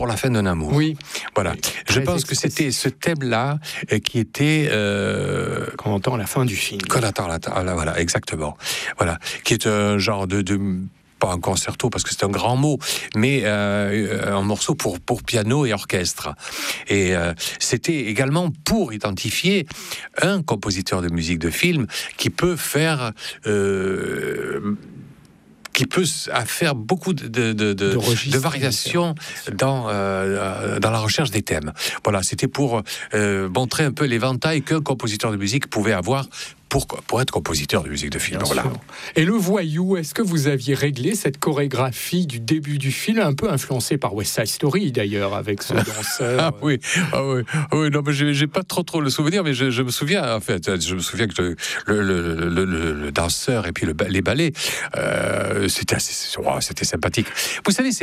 pour la fin d'un amour. Oui. Voilà. Je pense que c'était ce thème-là qui était qu'on entend à la fin du film. Qu'on attend, voilà, exactement. Voilà, qui est un genre de pas un concerto parce que c'est un grand mot, mais un morceau pour piano et orchestre. Et c'était également pour identifier un compositeur de musique de film qui peut faire faire beaucoup de variations dans la recherche des thèmes. Voilà, c'était pour montrer un peu l'éventail qu'un compositeur de musique pouvait avoir pour être compositeur de musique de film. Voilà. Et le voyou, est-ce que vous aviez réglé cette chorégraphie du début du film, un peu influencée par West Side Story d'ailleurs, avec ce danseur oui, non, mais j'ai pas trop le souvenir, mais je me souviens, en fait, que le danseur et puis les ballets, c'était sympathique. Vous savez,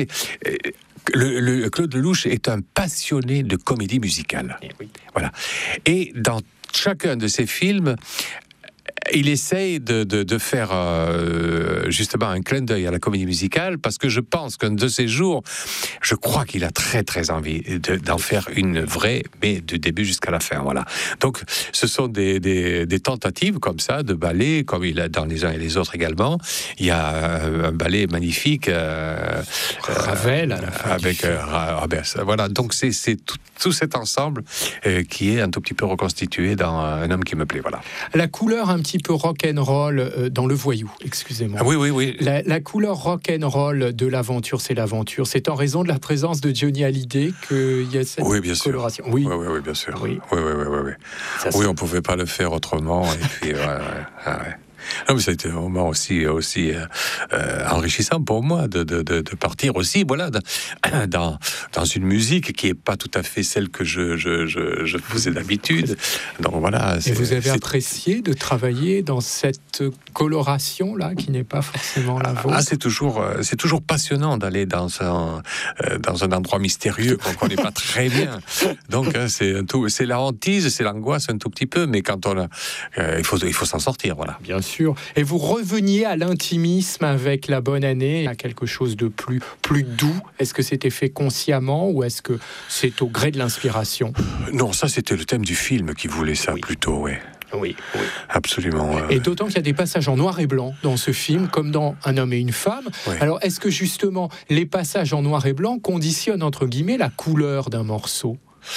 Claude Lelouch est un passionné de comédie musicale. Oui. Voilà. Et dans chacun de ses films, il essaye de faire justement un clin d'œil à la comédie musicale, parce que je pense qu'un de ces jours, je crois qu'il a très très envie d'en faire une vraie, mais du début jusqu'à la fin. Voilà. Donc ce sont des tentatives comme ça de ballet, comme il a dans les uns et les autres également. Il y a un ballet magnifique Ravel à la fin avec voilà. Donc c'est tout cet ensemble qui est un tout petit peu reconstitué dans Un homme qui me plaît. Voilà. La couleur un petit peu rock'n'roll dans Le Voyou, excusez-moi. Oui. La couleur rock'n'roll de l'aventure, c'est l'aventure. C'est en raison de la présence de Johnny Hallyday qu'il y a cette coloration. Oui, bien sûr. Oui, on pouvait pas le faire autrement. Et puis, Non, mais ça a été un moment aussi enrichissant pour moi de partir aussi, voilà, dans une musique qui est pas tout à fait celle que je faisais d'habitude. Donc voilà. Et vous avez apprécié de travailler dans cette coloration là, qui n'est pas forcément la vôtre. C'est toujours passionnant d'aller dans un endroit mystérieux qu'on connaît pas très bien. Donc c'est la hantise, c'est l'angoisse un tout petit peu, mais quand il faut s'en sortir, voilà. Bien sûr. Et vous reveniez à l'intimisme avec La Bonne Année, à quelque chose de plus doux. Est-ce que c'était fait consciemment ou est-ce que c'est au gré de l'inspiration ? Non, ça c'était le thème du film qui voulait ça plutôt, oui. Oui. Absolument. Et d'autant qu'il y a des passages en noir et blanc dans ce film, comme dans Un homme et une femme. Oui. Alors, est-ce que justement, les passages en noir et blanc conditionnent, entre guillemets, la couleur d'un morceau ?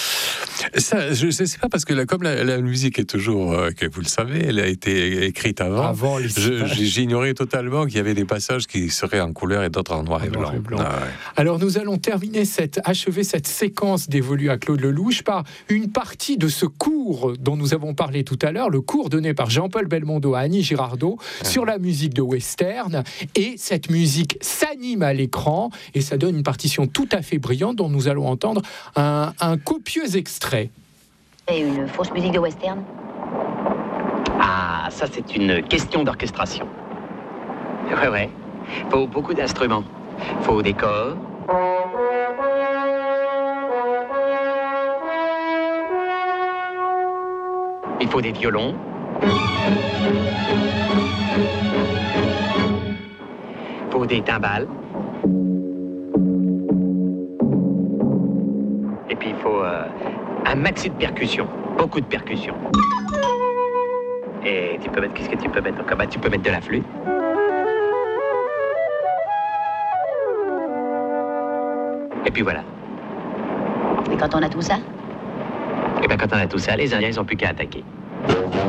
Ça, je ne sais pas, parce que comme la musique est toujours, que vous le savez, elle a été écrite avant j'ignorais totalement qu'il y avait des passages qui seraient en couleur et d'autres en noir et blanc. Alors nous allons achever cette séquence dévolue à Claude Lelouch par une partie de ce cours dont nous avons parlé tout à l'heure, le cours donné par Jean-Paul Belmondo à Annie Girardot sur la musique de western, et cette musique s'anime à l'écran et ça donne une partition tout à fait brillante dont nous allons entendre un copieux extrait. Et une fausse musique de western ? Ah, ça c'est une question d'orchestration. Ouais. Faut beaucoup d'instruments. Faut des corps. Il faut des violons. Faut des timbales. Et puis il faut un maxi de percussions, beaucoup de percussions. Et tu peux mettre, qu'est-ce que tu peux mettre encore ? Tu peux mettre de la flûte. Et puis voilà. Et quand on a tout ça ? Et bien quand on a tout ça, les Indiens, ils n'ont plus qu'à attaquer.